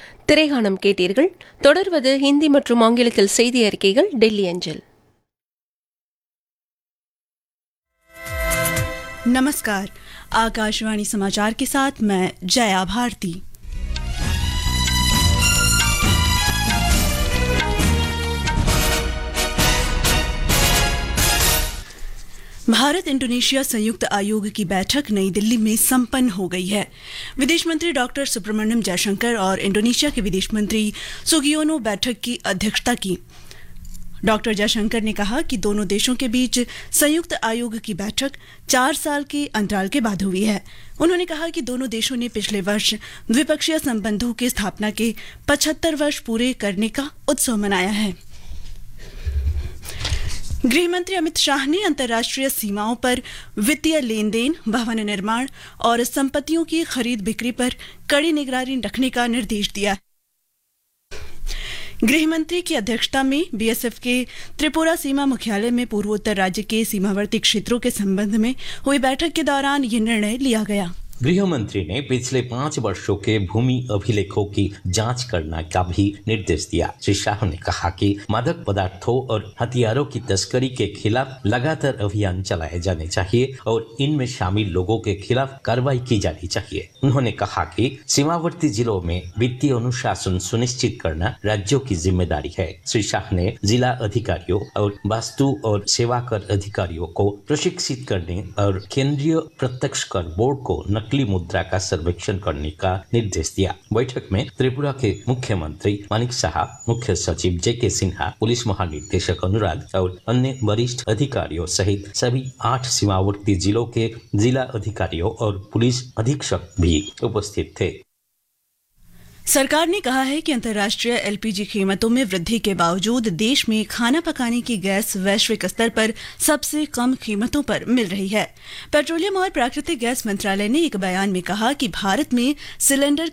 திரைகாணம் கேட்டீர்கள். தொடர்வது ஹிந்தி மற்றும் ஆங்கிலத்தில் செய்தி அறிக்கைகள் டெல்லி அஞ்சல். नमस्कार, आकाशवाणी समाचार के साथ मैं जया भारती। भारत इंडोनेशिया संयुक्त आयोग की बैठक नई दिल्ली में संपन्न हो गई है। विदेश मंत्री डॉक्टर सुब्रमण्यम जयशंकर और इंडोनेशिया के विदेश मंत्री सुगियोनो बैठक की अध्यक्षता की। डॉक्टर जयशंकर ने कहा कि दोनों देशों के बीच संयुक्त आयोग की बैठक 4 साल के अंतराल के बाद हुई है। उन्होंने कहा कि दोनों देशों ने पिछले वर्ष द्विपक्षीय संबंधों की स्थापना के 75 वर्ष पूरे करने का उत्सव मनाया है। गृह मंत्री अमित शाह ने अंतर्राष्ट्रीय सीमाओं पर वित्तीय लेन देन, भवन निर्माण और संपत्तियों की खरीद बिक्री पर कड़ी निगरानी रखने का निर्देश दिया है। गृह मंत्री की अध्यक्षता में बीएसएफ के त्रिपुरा सीमा मुख्यालय में पूर्वोत्तर राज्य के सीमावर्ती क्षेत्रों के संबंध में हुई बैठक के दौरान ये निर्णय लिया गया। गृह मंत्री ने पिछले 5 वर्षों के भूमि अभिलेखों की जांच करने का भी निर्देश दिया। श्री शाह ने कहा कि मादक पदार्थों और हथियारों की तस्करी के खिलाफ लगातार अभियान चलाए जाने चाहिए और इनमें शामिल लोगों के खिलाफ कार्रवाई की जानी चाहिए। उन्होंने कहा कि सीमावर्ती जिलों में वित्तीय अनुशासन सुनिश्चित करना राज्यों की जिम्मेदारी है। श्री शाह ने जिला अधिकारियों और वस्तु और सेवा कर अधिकारियों को प्रशिक्षित करने और केंद्रीय प्रत्यक्ष कर बोर्ड को नकली मुद्रा का सर्वेक्षण करने का निर्देश दिया। बैठक में त्रिपुरा के मुख्यमंत्री मानिक शाह, मुख्य सचिव जेके सिन्हा, पुलिस महानिदेशक अनुराग और अन्य वरिष्ठ अधिकारियों सहित सभी 8 सीमावर्ती जिलों के जिला अधिकारियों और पुलिस अधीक्षक भी उपस्थित थे। सरकार ने कहा है कि अंतर्राष्ट्रीय एलपीजी कीमतों में वृद्धि के बावजूद देश में खाना पकाने की गैस वैश्विक स्तर पर सबसे कम कीमतों पर मिल रही है। पेट्रोलियम और प्राकृतिक गैस मंत्रालय ने एक बयान में कहा कि भारत में सिलेंडर